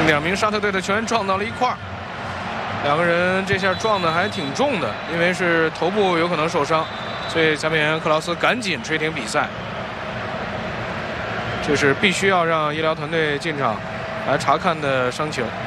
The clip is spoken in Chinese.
2名沙特队的球员撞到了一块儿，两个人这下撞的还挺重的，因为是头部有可能受伤，所以裁判员克劳斯赶紧吹停比赛。这是必须要让医疗团队进场来查看的伤情。